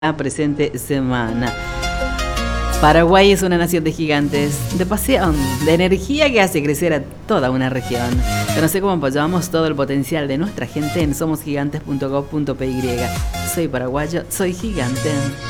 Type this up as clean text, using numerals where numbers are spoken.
la presente semana. Paraguay es una nación de gigantes, de pasión, de energía que hace crecer a toda una región. Conoce cómo apoyamos todo el potencial de nuestra gente en somosgigantes.gov.py. Soy paraguayo, soy gigante.